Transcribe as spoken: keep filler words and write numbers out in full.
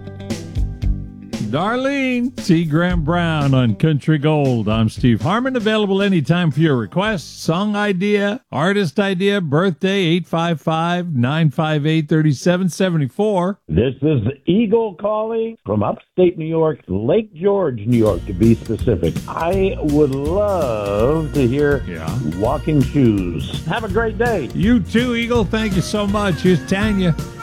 Darlene, T. Grant Brown on Country Gold. I'm Steve Harmon, available anytime for your requests, song idea, artist idea, birthday, eight five five, nine five eight, three seven seven four. This is Eagle calling from upstate New York, Lake George, New York, to be specific. I would love to hear Yeah. Walking Shoes. Have a great day. You too, Eagle. Thank you so much. Here's Tanya.